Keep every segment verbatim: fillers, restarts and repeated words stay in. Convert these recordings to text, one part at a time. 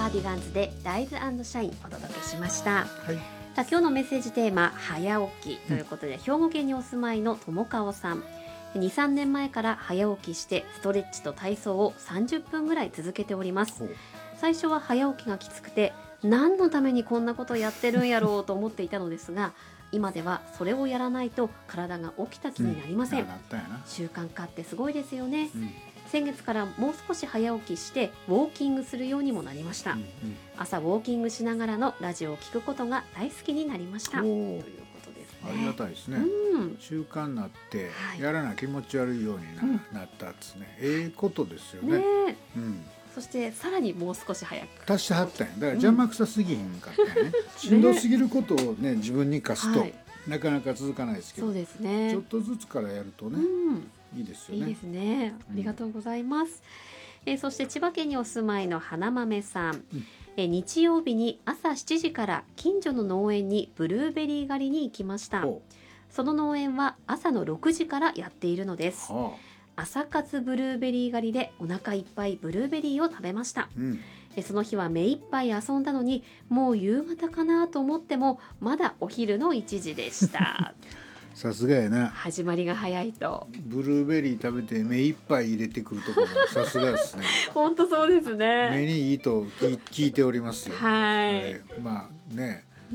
ーディガンズでライズ&シャインお届けしました。 はい、 さあ今日のメッセージテーマ早起きということで、うん、兵庫県にお住まいの友川さん、にさんねんまえから早起きしてストレッチと体操をさんじゅっぷんぐらい続けております。最初は早起きがきつくて何のためにこんなことやってるんやろうと思っていたのですが、今ではそれをやらないと体が起きた気になりません、うん、習慣化ってすごいですよね、うん、先月からもう少し早起きしてウォーキングするようにもなりました、うんうん、朝ウォーキングしながらのラジオを聞くことが大好きになりましたということですね。 ありがたいですね、うん、習慣になってやらなき気持ち悪いように な,、うん、なったですね。ええことですよね。ね、 うん、そしてさらにもう少し早く足してはったんや。だから邪魔くさすぎひんかったんやね、うん、しんどすぎることをね自分に課すと、はい、なかなか続かないですけど、 そうですね、 ちょっとずつからやるとね、うん、いいですよね。 いいですね。ありがとうございます、うん、えー、そして千葉県にお住まいの花豆さん、うん、えー、日曜日に朝しちじから近所の農園にブルーベリー狩りに行きました。その農園は朝のろくじからやっているのです、はあ、朝活ブルーベリー狩りでお腹いっぱいブルーベリーを食べました、うん、えその日は目いっぱい遊んだのにもう夕方かなと思ってもまだお昼のいちじでしたさすがやな、 始まりが早いと。 ブルーベリー食べて目いっぱい入れてくるところもさすがですね本当そうですね。 目にいいと聞いておりますよ。 はい、 えー、まあね、うん、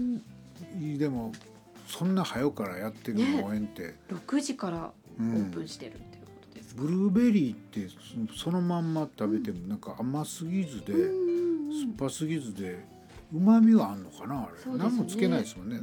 でもそんな早からやってる農園って、ね、 ろくじからオープンしてるっていうことですか、 うん、ブルーベリーってそのまんま食べてもなんか甘すぎずで、うん、酸っぱすぎずでうまみがあるのかなあれ、ね、何もつけないですもんね。